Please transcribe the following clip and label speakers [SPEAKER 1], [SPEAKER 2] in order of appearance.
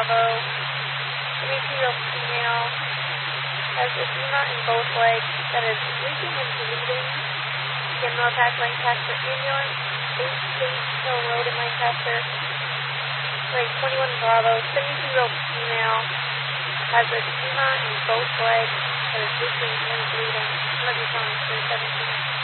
[SPEAKER 1] Bravo, 3-0 female, has edema in both legs that is leaking and bleeding. Again, Norpac Lancaster Ambulance, 8 State Hill Road in Lancaster, rank 21 Bravo, 70 female, has edema in both legs that is leaking and bleeding. Emergency on 317.